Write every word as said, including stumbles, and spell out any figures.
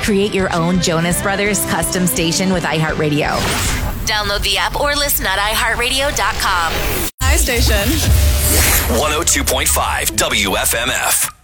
Create your own Jonas Brothers custom station with iHeartRadio. Download the app or listen at i heart radio dot com. Hi, station. one oh two point five W F M F.